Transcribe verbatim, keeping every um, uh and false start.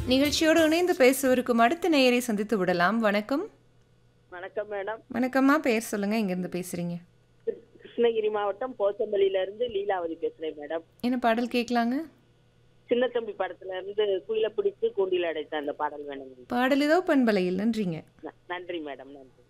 நிகழ்ச்சியோடு இணைந்து பேசுவருக்கும் அடுத்த நேயரை சந்தித்து விடலாம். வணக்கம். வணக்கம் மேடம். வணக்கம்மா, பெயர் சொல்லுங்க, எங்கிருந்து பேசுறீங்க? கிருஷ்ண- கிருஷ்ணகிரி மாவட்டம் போச்சம்பள்ளியில இருந்து லீலாவதி பேசுறேன் மேடம். என்ன பாடல் கேட்கலாங்க? சின்ன தம்பி படத்துல இருந்து குயில பிடித்து கூண்டில் அடைத்த அந்த பாடல் வேணும். பாடல் ஏதோ பண்பலையில். நன்றிங்க. ந- நன்றி மேடம், நன்றி.